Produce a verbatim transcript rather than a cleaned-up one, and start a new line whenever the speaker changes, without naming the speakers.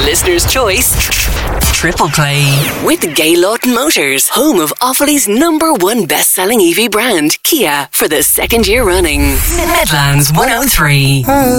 listener's choice. Triple Play with Gaylord Motors, home of Offaly's number one best-selling E V brand, Kia, for the second year running. Midlands one oh three.